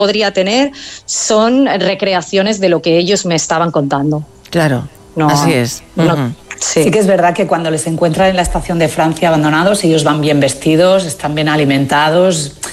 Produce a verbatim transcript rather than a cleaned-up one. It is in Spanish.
podría tener son recreaciones de lo que ellos me estaban contando. Claro, no, así es. No, uh-huh. Sí. sí que es verdad que cuando les encuentran en la estación de Francia abandonados, ellos van bien vestidos, están bien alimentados.